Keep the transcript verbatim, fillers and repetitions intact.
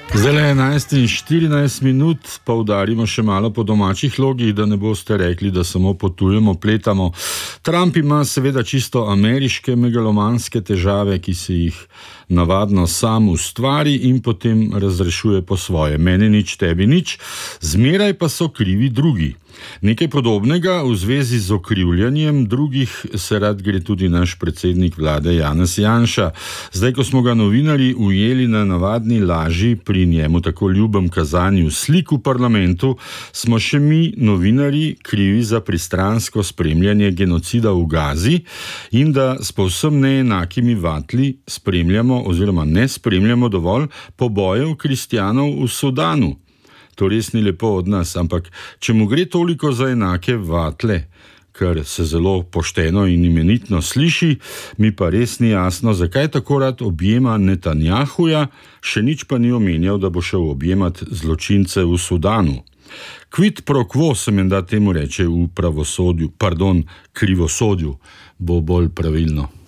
Zdaj je enajst in štirinajst minut, pa udarimo še malo po domačih logih, da ne boste rekli, da samo potujemo, pletamo. Trump ima seveda čisto ameriške megalomanske težave, ki se jih navadno sam ustvari in potem razrešuje po svoje. Meni nič, tebi nič, zmeraj pa so krivi drugi. Nekaj podobnega v zvezi z okrivljanjem drugih se rad gre tudi naš predsednik vlade Janez Janša. Zdaj, ko smo ga novinarji ujeli na navadni laži pri njemu tako ljubem kazanju slik v parlamentu, smo še mi novinarji krivi za pristransko spremljanje genocida v Gazi in da s povsem neenakimi vatli spremljamo oziroma ne spremljamo dovolj pobojev kristjanov v Sudanu. To res ni lepo od nas, ampak če mu gre toliko za enake vatle, kar se zelo pošteno in imenitno sliši, mi pa res ni jasno, zakaj tako rad objema Netanjahuja, še nič pa ni omenjal, da bo šel objemat zločince v Sudanu. Quid pro quo se menda temu reče v pravosodju, pardon, krivosodju, bo bolj pravilno.